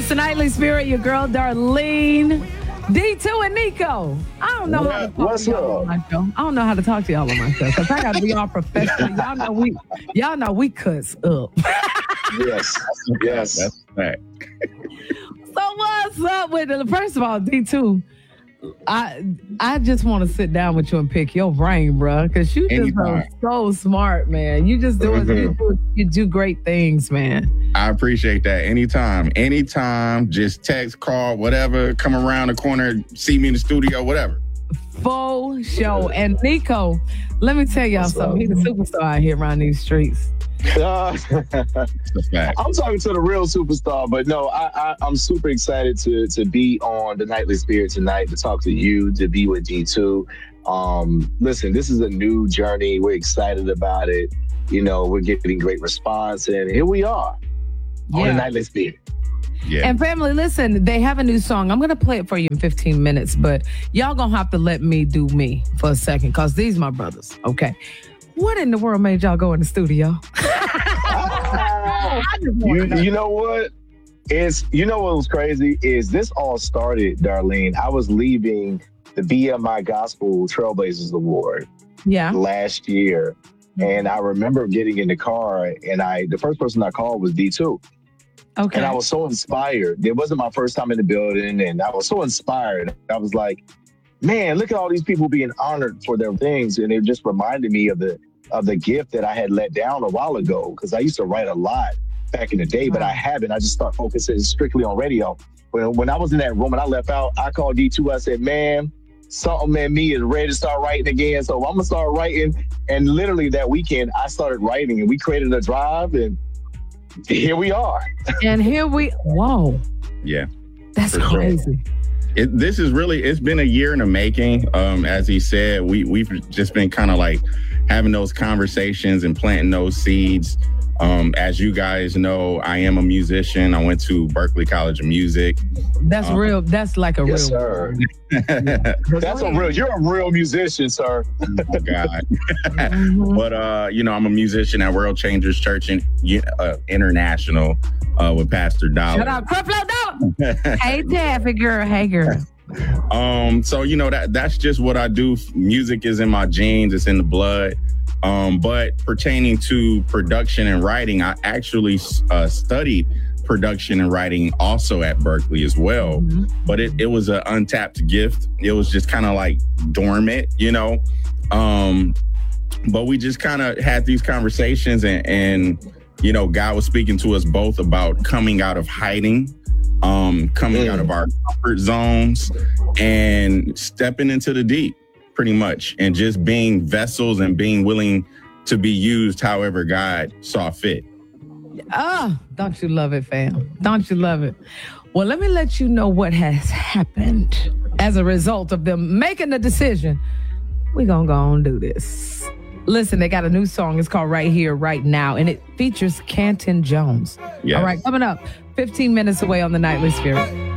It's the Nightly Spirit, your girl Darlene, D2 and Nico. I don't know how to talk to y'all on my show. I don't know how to talk to y'all on my show because I got to be all professional. Y'all know we cuss up. Yes. That's a fact. So what's up with it? First of all, D2, I just want to sit down with you and pick your brain, bro, because you just are so smart, man. You just you do great things, man. I appreciate that. Anytime, just text, call, whatever, come around the corner, see me in the studio, whatever. Full show. And Nico, let me tell y'all something. He's a superstar out here around these streets. I'm talking to the real superstar, but no, I'm super excited to be on the Nightly Spirit tonight, to talk to you, to be with D2. Listen, this is a new journey. We're excited about it. You know, we're getting great response, and here we are on the Nightly Spirit. Yeah. And family, listen, they have a new song. I'm going to play it for you in 15 minutes, but y'all going to have to let me do me for a second because these my brothers, okay? What in the world made y'all go in the studio? You know what? You know what was crazy is this all started, Darlene. I was leaving the BMI Gospel Trailblazers Award last year. And I remember getting in the car and the first person I called was D2. Okay. And I was so inspired. It wasn't my first time in the building and I was so inspired. I was like, man, look at all these people being honored for their things. And it just reminded me of the gift that I had let down a while ago, because I used to write a lot back in the day, but I haven't. I just started focusing strictly on radio. When I was in that room and I left out, I called D2. I said, man, something in me is ready to start writing again. So I'm going to start writing. And literally that weekend, I started writing and we created a drive and here we are. And whoa. Yeah. That's crazy. Sure. It's been a year in the making. As he said, we've just been kind of like having those conversations and planting those seeds. As you guys know, I am a musician. I went to Berklee College of Music. That's real. That's like a real. Yes, sir. You're a real musician, sir. Oh, God. But, I'm a musician at World Changers Church International with Pastor Dollar. Shut up. Creflo, Hey, Taffy girl. Hey, girl. So, that's just what I do. Music is in my genes. It's in the blood. But pertaining to production and writing, I actually studied production and writing also at Berklee as well. Mm-hmm. But it was an untapped gift. It was just kind of like dormant, but we just kind of had these conversations and God was speaking to us both about coming out of hiding, coming out of our comfort zones and stepping into the deep. Pretty much, and just being vessels and being willing to be used however God saw fit. Don't you love it, fam? Don't you love it? Well, let me let you know what has happened as a result of them making the decision. We're going to go and do this. Listen, they got a new song. It's called Right Here, Right Now, and it features Canton Jones. Yes. All right, coming up, 15 minutes away on the Nightly Spirit.